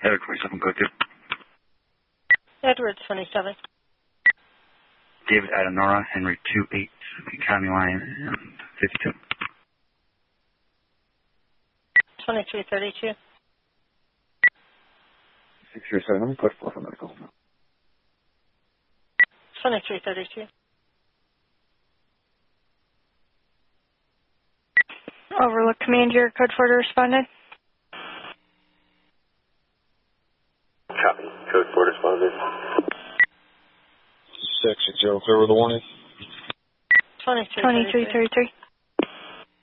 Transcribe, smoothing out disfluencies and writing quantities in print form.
Edward 27, go to. Edward 27. David Adenora, Henry 28, County Line 52. 2332. 607, let me put 4 for medical. 2332. Overlook Command, your code 4 to responded. Copy. Code 4 responded. 660, clear with the warning. 2333.